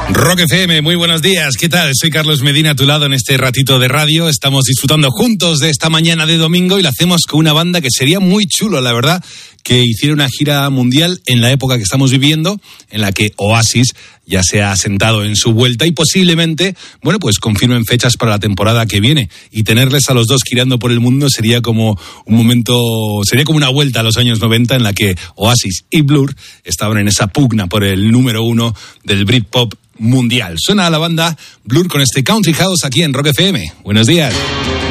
Rock FM, muy buenos días, ¿qué tal? Soy Carlos Medina a tu lado en este ratito de radio. Estamos disfrutando juntos de esta mañana de domingo y lo hacemos con una banda que sería muy chulo, la verdad, que hiciera una gira mundial en la época que estamos viviendo, en la que Oasis ya se ha asentado en su vuelta y posiblemente, bueno, pues confirmen fechas para la temporada que viene. Y tenerles a los dos girando por el mundo sería como un momento, sería como una vuelta a los años 90 en la que Oasis y Blur estaban en esa pugna por el número 1 del Britpop mundial. Suena a la banda Blur con este Country House aquí en Rock FM. Buenos días.